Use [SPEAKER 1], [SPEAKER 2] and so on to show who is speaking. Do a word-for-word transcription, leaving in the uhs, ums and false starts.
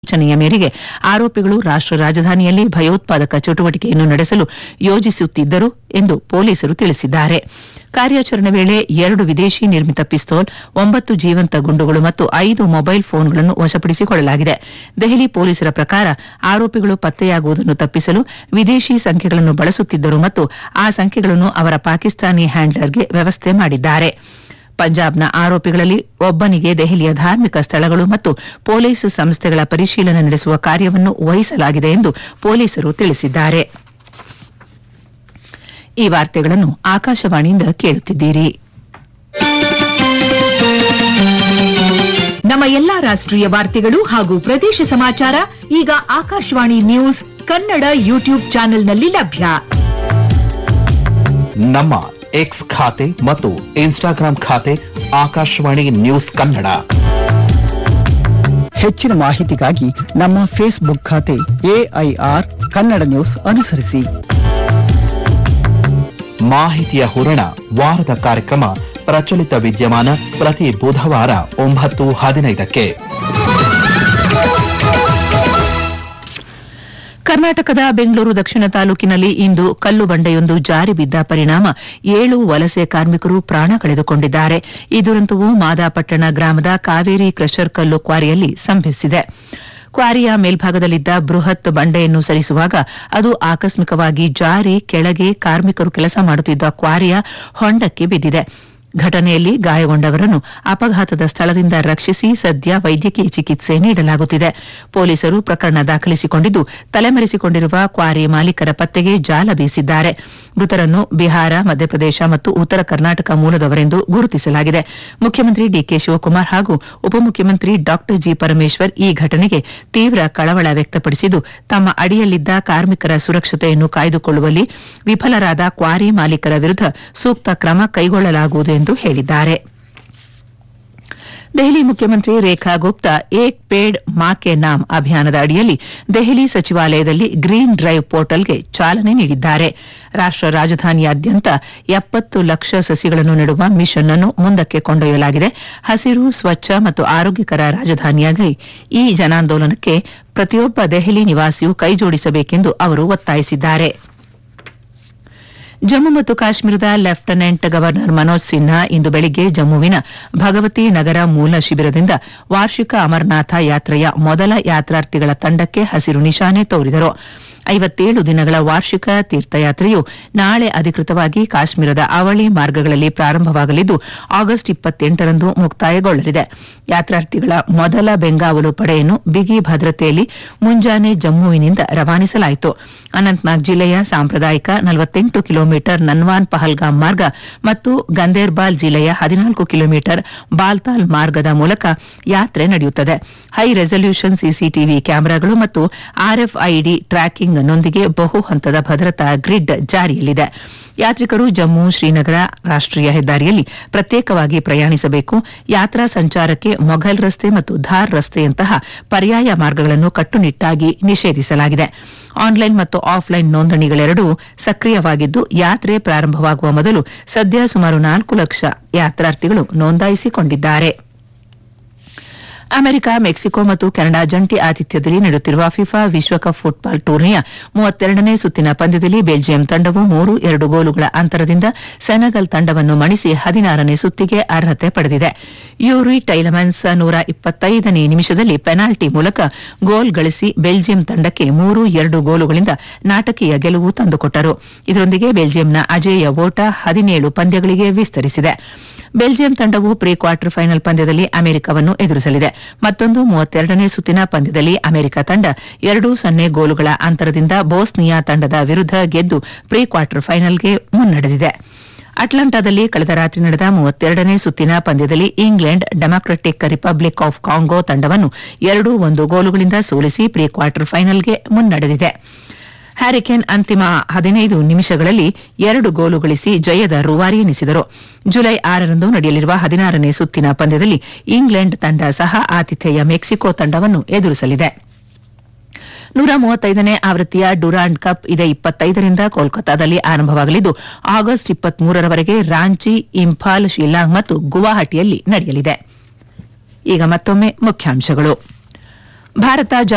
[SPEAKER 1] ಸೂಚನೆಯ ಮೇರೆಗೆ ಆರೋಪಿಗಳು ರಾಷ್ಟ್ರ ರಾಜಧಾನಿಯಲ್ಲಿ ಭಯೋತ್ಪಾದಕ ಚಟುವಟಿಕೆಯನ್ನು ನಡೆಸಲು ಯೋಜಿಸುತ್ತಿದ್ದರು ಎಂದು ಪೊಲೀಸರು ತಿಳಿಸಿದ್ದಾರೆ. ಕಾರ್ಯಾಚರಣೆ ವೇಳೆ ಎರಡು ವಿದೇಶಿ ನಿರ್ಮಿತ ಪಿಸ್ತೂಲ್, ಒಂಬತ್ತು ಜೀವಂತ ಗುಂಡುಗಳು ಮತ್ತು ಐದು ಮೊಬೈಲ್ ಫೋನ್ಗಳನ್ನು ವಶಪಡಿಸಿಕೊಳ್ಳಲಾಗಿದೆ. ದೆಹಲಿ ಪೊಲೀಸರ ಪ್ರಕಾರ ಆರೋಪಿಗಳು ಪತ್ತೆಯಾಗುವುದನ್ನು ತಪ್ಪಿಸಲು ವಿದೇಶಿ ಸಂಖ್ಯೆಗಳನ್ನು ಬಳಸುತ್ತಿದ್ದರು ಮತ್ತು ಆ ಸಂಖ್ಯೆಗಳನ್ನು ಅವರ ಪಾಕಿಸ್ತಾನಿ ಹ್ಯಾಂಡ್ಲರ್ಗೆ ವ್ಯವಸ್ಥೆ ಮಾಡಿದ್ದಾರೆ. ಪಂಜಾಬ್ನ ಆರೋಪಿಗಳಲ್ಲಿ ಒಬ್ಬನಿಗೆ ದೆಹಲಿಯ ಧಾರ್ಮಿಕ ಸ್ಥಳಗಳು ಮತ್ತು ಪೊಲೀಸ್ ಸಂಸ್ಥೆಗಳ ಪರಿಶೀಲನೆ ನಡೆಸುವ ಕಾರ್ಯವನ್ನು ವಹಿಸಲಾಗಿದೆ ಎಂದು ಪೊಲೀಸರು ತಿಳಿಸಿದ್ದಾರೆ. ಈ ವಾರ್ತೆಗಳನ್ನು ಆಕಾಶವಾಣಿಯಿಂದ ಕೇಳುತ್ತಿದ್ದೀರಿ.
[SPEAKER 2] ನಮ್ಮ ಎಲ್ಲಾ ರಾಷ್ಟ್ರೀಯ ವಾರ್ತೆಗಳು ಹಾಗೂ ಪ್ರದೇಶ ಸಮಾಚಾರ ಈಗ ಆಕಾಶವಾಣಿ ನ್ಯೂಸ್ ಕನ್ನಡ ಯೂಟ್ಯೂಬ್ ಚಾನೆಲ್ನಲ್ಲಿ ಲಭ್ಯ.
[SPEAKER 3] ನಮ್ಮ ಎಕ್ಸ್ ಖಾತೆ ಮತ್ತು ಇನ್ಸ್ಟಾಗ್ರಾಂ ಖಾತೆ ಆಕಾಶವಾಣಿ ನ್ಯೂಸ್ ಕನ್ನಡ.
[SPEAKER 4] ಹೆಚ್ಚಿನ ಮಾಹಿತಿಗಾಗಿ ನಮ್ಮ ಫೇಸ್ಬುಕ್ ಖಾತೆ ಎಐಆರ್ ಕನ್ನಡ ನ್ಯೂಸ್ ಅನುಸರಿಸಿ.
[SPEAKER 3] ಮಾಹಿತಿಯ ಹೂರಣ ವಾರದ ಕಾರ್ಯಕ್ರಮ ಪ್ರಚಲಿತ ವಿದ್ಯಮಾನ ಪ್ರತಿ ಬುಧವಾರ ಒಂಬತ್ತು ಹದಿನೈದಕ್ಕೆ.
[SPEAKER 1] ಕರ್ನಾಟಕದ ಬೆಂಗಳೂರು ದಕ್ಷಿಣ ತಾಲೂಕಿನಲ್ಲಿ ಇಂದು ಕಲ್ಲು ಬಂಡೆಯೊಂದು ಜಾರಿ ಬಿದ್ದ ಪರಿಣಾಮ ಏಳು ವಲಸೆ ಕಾರ್ಮಿಕರು ಪ್ರಾಣ ಕಳೆದುಕೊಂಡಿದ್ದಾರೆ. ಈ ದುರಂತವು ಮಾದಾಪಟ್ಟಣ ಗ್ರಾಮದ ಕಾವೇರಿ ಕ್ರಷರ್ ಕಲ್ಲು ಕ್ವಾರಿಯಲ್ಲಿ ಸಂಭವಿಸಿದೆ. ಕ್ವಾರಿಯ ಮೇಲ್ಭಾಗದಲ್ಲಿದ್ದ ಬೃಹತ್ ಬಂಡೆಯನ್ನು ಸರಿಸುವಾಗ ಅದು ಆಕಸ್ಮಿಕವಾಗಿ ಜಾರಿ ಕೆಳಗೆ ಕಾರ್ಮಿಕರು ಕೆಲಸ ಮಾಡುತ್ತಿದ್ದ ಕ್ವಾರಿಯ ಹೊಂಡಕ್ಕೆ ಬಿದ್ದಿದೆ. ಘಟನೆಯಲ್ಲಿ ಗಾಯಗೊಂಡವರನ್ನು ಅಪಘಾತದ ಸ್ಥಳದಿಂದ ರಕ್ಷಿಸಿ ಸದ್ಯ ವೈದ್ಯಕೀಯ ಚಿಕಿತ್ಸೆ ನೀಡಲಾಗುತ್ತಿದೆ. ಪೊಲೀಸರು ಪ್ರಕರಣ ದಾಖಲಿಸಿಕೊಂಡಿದ್ದು ತಲೆಮರೆಸಿಕೊಂಡಿರುವ ಕ್ವಾರಿ ಮಾಲೀಕರ ಪತ್ತೆಗೆ ಜಾಲ ಬೀಸಿದ್ದಾರೆ. ಮೃತರನ್ನು ಬಿಹಾರ, ಮಧ್ಯಪ್ರದೇಶ ಮತ್ತು ಉತ್ತರ ಕರ್ನಾಟಕ ಮೂಲದವರೆಂದು ಗುರುತಿಸಲಾಗಿದೆ. ಮುಖ್ಯಮಂತ್ರಿ ಡಿಕೆ ಶಿವಕುಮಾರ್ ಹಾಗೂ ಉಪಮುಖ್ಯಮಂತ್ರಿ ಡಾ ಜಿ ಪರಮೇಶ್ವರ್ ಈ ಘಟನೆಗೆ ತೀವ್ರ ಕಳವಳ ವ್ಯಕ್ತಪಡಿಸಿದ್ದು, ತಮ್ಮ ಅಡಿಯಲ್ಲಿದ್ದ ಕಾರ್ಮಿಕರ ಸುರಕ್ಷತೆಯನ್ನು ಕಾಯ್ದುಕೊಳ್ಳುವಲ್ಲಿ ವಿಫಲರಾದ ಕ್ವಾರಿ ಮಾಲೀಕರ ವಿರುದ್ಧ ಸೂಕ್ತ ಕ್ರಮ ಕೈಗೊಳ್ಳಲಾಗುವುದು ಎಂದು ಹೇಳಿದ್ದಾರೆ. ದೆಹಲಿ ಮುಖ್ಯಮಂತ್ರಿ ರೇಖಾ ಗುಪ್ತಾ ಏಕ್ ಪೇಡ್ ಮಾ ಕೆ ನಾಮ್ ಅಭಿಯಾನದ ಅಡಿಯಲ್ಲಿ ದೆಹಲಿ ಸಚಿವಾಲಯದಲ್ಲಿ ಗ್ರೀನ್ ಡ್ರೈವ್ ಪೋರ್ಟಲ್ಗೆ ಚಾಲನೆ ನೀಡಿದ್ದಾರೆ. ರಾಷ್ಟ್ರ ರಾಜಧಾನಿಯಾದ್ಯಂತ ಎಪ್ಪತ್ತು ಲಕ್ಷ ಸಸಿಗಳನ್ನು ನೆಡುವ ಮಿಷನ್ ಅನ್ನು ಮುಂದಕ್ಕೆ ಕೊಂಡೊಯ್ಯಲಾಗಿದೆ. ಹಸಿರು, ಸ್ವಚ್ಛ ಮತ್ತು ಆರೋಗ್ಯಕರ ರಾಜಧಾನಿಯಾಗಿ ಈ ಜನಾಂದೋಲನಕ್ಕೆ ಪ್ರತಿಯೊಬ್ಬ ದೆಹಲಿ ನಿವಾಸಿಯೂ ಕೈಜೋಡಿಸಬೇಕೆಂದು ಅವರು ಒತ್ತಾಯಿಸಿದ್ದಾರೆ. ಜಮ್ಮು ಮತ್ತು ಕಾಶ್ಮೀರದ ಲೆಫ್ಟಿನೆಂಟ್ ಗವರ್ನರ್ ಮನೋಜ್ ಸಿನ್ಹಾ ಇಂದು ಬೆಳಿಗ್ಗೆ ಜಮ್ಮುವಿನ ಭಗವತಿ ನಗರ ಮೂಲ ಶಿಬಿರದಿಂದ ವಾರ್ಷಿಕ ಅಮರನಾಥ ಯಾತ್ರೆಯ ಮೊದಲ ಯಾತ್ರಾರ್ಥಿಗಳ ತಂಡಕ್ಕೆ ಹಸಿರು ನಿಶಾನೆ ತೋರಿದರು. ಐವತ್ತೇಳು ದಿನಗಳ ವಾರ್ಷಿಕ ತೀರ್ಥಯಾತ್ರೆಯು ನಾಳೆ ಅಧಿಕೃತವಾಗಿ ಕಾಶ್ಮೀರದ ಅವಳಿ ಮಾರ್ಗಗಳಲ್ಲಿ ಪ್ರಾರಂಭವಾಗಲಿದ್ದು ಆಗಸ್ಟ್ ಇಪ್ಪತ್ತೆಂಟರಂದು ಮುಕ್ತಾಯಗೊಳ್ಳಲಿದೆ. ಯಾತ್ರಾರ್ಥಿಗಳ ಮೊದಲ ಬೆಂಗಾವಲು ಪಡೆಯನ್ನು ಬಿಗಿ ಭದ್ರತೆಯಲ್ಲಿ ಮುಂಜಾನೆ ಜಮ್ಮುವಿನಿಂದ ರವಾನಿಸಲಾಯಿತು. ಅನಂತನಾಗ್ ಜಿಲ್ಲೆಯ ಸಾಂಪ್ರದಾಯಿಕ ನಲವತ್ತೆಂಟು ಕಿಲೋಮೀಟರ್ ನನ್ವಾನ್ ಪಹಲ್ಗಾಮ್ ಮಾರ್ಗ ಮತ್ತು ಗಂದೇರ್ಬಾಲ್ ಜಿಲ್ಲೆಯ ಹದಿನಾಲ್ಕು ಕಿಲೋಮೀಟರ್ ಬಾಲ್ತಾಲ್ ಮಾರ್ಗದ ಮೂಲಕ ಯಾತ್ರೆ ನಡೆಯುತ್ತದೆ. ಹೈ ರೆಸಲ್ಯೂಷನ್ ಸಿಸಿಟಿವಿ ಕ್ಯಾಮೆರಾಗಳು ಮತ್ತು ಆರ್ಎಫ್ಐಡಿ ಟ್ರ್ಯಾಕಿಂಗ್ ನೊಂದಿಗೆ ಬಹು ಹಂತದ ಭದ್ರತಾ ಗ್ರಿಡ್ ಜಾರಿಯಲ್ಲಿದೆ. ಯಾತ್ರಿಕರು ಜಮ್ಮು ಶ್ರೀನಗರ ರಾಷ್ಟ್ರೀಯ ಹೆದ್ದಾರಿಯಲ್ಲಿ ಪ್ರತ್ಯೇಕವಾಗಿ ಪ್ರಯಾಣಿಸಬೇಕು. ಯಾತ್ರಾ ಸಂಚಾರಕ್ಕೆ ಮೊಘಲ್ ರಸ್ತೆ ಮತ್ತು ಧಾರ್ ರಸ್ತೆಯಂತಹ ಪರ್ಯಾಯ ಮಾರ್ಗಗಳನ್ನು ಕಟ್ಟುನಿಟ್ಟಾಗಿ ನಿಷೇಧಿಸಲಾಗಿದೆ. ಆನ್ಲೈನ್ ಮತ್ತು ಆಫ್ಲೈನ್ ನೋಂದಣಿಗಳೆರಡೂ ಸಕ್ರಿಯವಾಗಿದ್ದು ಯಾತ್ರೆ ಪ್ರಾರಂಭವಾಗುವ ಮೊದಲು ಸದ್ಯ ಸುಮಾರು ನಾಲ್ಕು ಲಕ್ಷ ಯಾತ್ರಾರ್ಥಿಗಳು ನೋಂದಾಯಿಸಿಕೊಂಡಿದ್ದಾರೆ. ಅಮೆರಿಕ, ಮೆಕ್ಸಿಕೋ ಮತ್ತು ಕೆನಡಾ ಜಂಟಿ ಆತಿಥ್ಯದಲ್ಲಿ ನಡೆಯುತ್ತಿರುವ ಫಿಫಾ ವಿಶ್ವಕಪ್ ಫುಟ್ಬಾಲ್ ಟೂರ್ನಿಯ ಮೂವತ್ತೆರಡನೇ ಸುತ್ತಿನ ಪಂದ್ಯದಲ್ಲಿ ಬೆಲ್ಜಿಯಂ ತಂಡವು ಮೂರು ಎರಡು ಗೋಲುಗಳ ಅಂತರದಿಂದ ಸೆನೆಗಲ್ ತಂಡವನ್ನು ಮಣಿಸಿ ಹದಿನಾರನೇ ಸುತ್ತಿಗೆ ಅರ್ಹತೆ ಪಡೆದಿದೆ. ಯೂರಿ ಟೈಲಮನ್ಸ್ ನೂರ ಇಪ್ಪತ್ತೈದನೇ ನಿಮಿಷದಲ್ಲಿ ಪೆನಾಲ್ಟಿ ಮೂಲಕ ಗೋಲ್ ಗಳಿಸಿ ಬೆಲ್ಜಿಯಂ ತಂಡಕ್ಕೆ ಮೂರು ಎರಡು ಗೋಲುಗಳಿಂದ ನಾಟಕೀಯ ಗೆಲುವು ತಂದುಕೊಟ್ಟರು. ಇದರೊಂದಿಗೆ ಬೆಲ್ಜಿಯಂನ ಅಜೇಯ ಓಟ ಹದಿನೇಳು ಪಂದ್ಯಗಳಿಗೆ ವಿಸ್ತರಿಸಿದೆ. ಬೆಲ್ಜಿಯಂ ತಂಡವು ಪ್ರೀ ಕ್ವಾರ್ಟರ್ ಫೈನಲ್ ಪಂದ್ಯದಲ್ಲಿ ಅಮೆರಿಕವನ್ನು ಎದುರಿಸಲಿದೆ. ಮತ್ತೊಂದು ಮೂವತ್ತೆರಡನೇ ಸುತ್ತಿನ ಪಂದ್ಯದಲ್ಲಿ ಅಮೆರಿಕ ತಂಡ ಎರಡು ಸೊನ್ನೆ ಗೋಲುಗಳ ಅಂತರದಿಂದ ಬೋಸ್ನಿಯಾ ತಂಡದ ವಿರುದ್ಧ ಗೆದ್ದು ಪ್ರೀ ಕ್ವಾರ್ಟರ್ ಫೈನಲ್ಗೆ ಮುನ್ನಡೆದಿದೆ. ಅಟ್ಲಾಂಟಾದಲ್ಲಿ ಕಳೆದ ರಾತ್ರಿ ನಡೆದ ಮೂವತ್ತೆರಡನೇ ಸುತ್ತಿನ ಪಂದ್ಯದಲ್ಲಿ England democratic republic of Congo ತಂಡವನ್ನು ಎರಡು ಒಂದು ಗೋಲುಗಳಿಂದ ಸೋಲಿಸಿ ಪ್ರೀ ಕ್ವಾರ್ಟರ್ ಫೈನಲ್ಗೆ ಮುನ್ನಡೆದಿದೆ. ಹ್ಯಾರಿಕೇನ್ ಅಂತಿಮ ಹದಿನೈದು ನಿಮಿಷಗಳಲ್ಲಿ ಎರಡು ಗೋಲು ಗಳಿಸಿ ಜಯದ ರೂವಾರಿ ಎನಿಸಿದರು. ಜುಲೈ ಆರರಂದು ನಡೆಯಲಿರುವ ಹದಿನಾರನೇ ಸುತ್ತಿನ ಪಂದ್ಯದಲ್ಲಿ ಇಂಗ್ಲೆಂಡ್ ತಂಡ ಸಹ ಆತಿಥೇಯ ಮೆಕ್ಸಿಕೋ ತಂಡವನ್ನು ಎದುರಿಸಲಿದೆ. ನೂರ ಮೂವತ್ತೈದನೇ ಆವೃತ್ತಿಯ ಡುರಾಂಡ್ ಕಪ್ ಇದೇ ಇಪ್ಪತ್ತೈದರಿಂದ ಕೋಲ್ಕತಾದಲ್ಲಿ ಆರಂಭವಾಗಲಿದ್ದು ಆಗಸ್ಟ್ ಇಪ್ಪತ್ಮೂರರವರೆಗೆ ರಾಂಚಿ, ಇಂಫಾಲ್, ಶಿಲ್ಲಾಂಗ್ ಮತ್ತು ಗುವಾಹಟಿಯಲ್ಲಿ ನಡೆಯಲಿದೆ. ಈಗ ಮತ್ತೊಮ್ಮೆ ಮುಖ್ಯಾಂಶಗಳು. ಭಾರತ